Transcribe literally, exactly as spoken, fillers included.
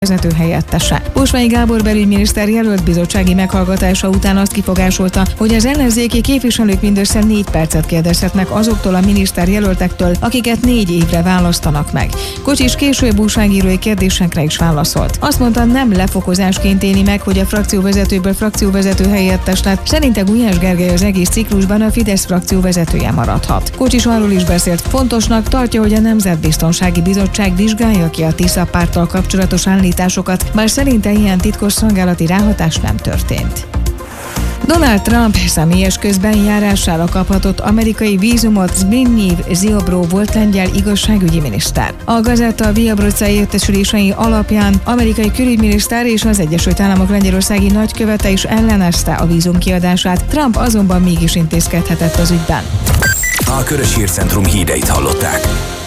vezető helyettese. Posványi Gábor belügyminiszter jelölt bizottsági meghallgatása után azt kifogásolta, hogy az ellenzéki képviselők mindössze négy percet kérdezhetnek azoktól a miniszter jelöltektől, akiket négy évre választanak meg. Kocsis később újságírói kérdésekre is válaszolt. Azt mondta, nem lefokozásként éli meg, hogy a frakcióvezetőből frakcióvezető helyettes lett. Szerinte Gulyás Gergely az egész ciklusban a Fidesz frakció vezetője maradhat. Kocsis arról is beszélt, fontosnak tartja, hogy a Nemzetbiztonsági Bizottság vizsgálja ki a Tisza párttal kapcsolatos állításokat, bár szerinte ilyen titkos szolgálati ráhatás nem történt. Donald Trump személyes közbenjárására kaphatott amerikai vízumot Zbigniew Ziobro volt lengyel igazságügyi miniszter. A Gazetta Viabroca értesülései alapján amerikai külügyminiszter és az Egyesült Államok lengyelországi nagykövete is ellenezte a vízum kiadását, Trump azonban mégis intézkedhetett az ügyben. A Körös Hírcentrum híreit hallották.